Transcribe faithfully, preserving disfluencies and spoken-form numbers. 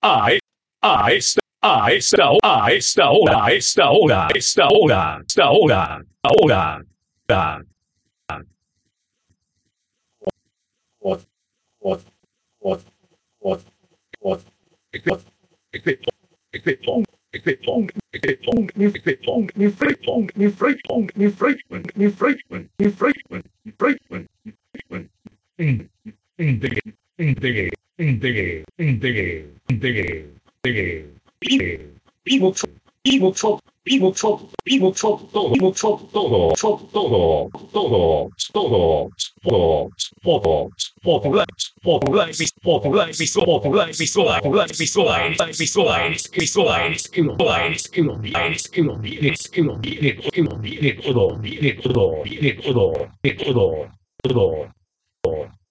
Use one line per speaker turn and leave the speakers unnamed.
I, I, st- I, stole, I, stole, I, stole, I, stole, I, stole, I, stole, I, I, what, what, what, what, what, what, Equipong, equipong, equipong, equipong, infrequent, infrequent, infrequent, infrequent, infrequent, infrequent, infrequent, in, indige, indige, indige, indige, indige, indige, indige, people trouble, people trouble, people trouble, people trouble, todo, people trouble, todo, trouble, todo, todo, todo, todo, todo, todo, popular, popular, popular, popular, popular, visualize, visualize, visualize, visualize, visualize, visualize, visualize, visualize, todo, todo, todo, todo, todo, todo.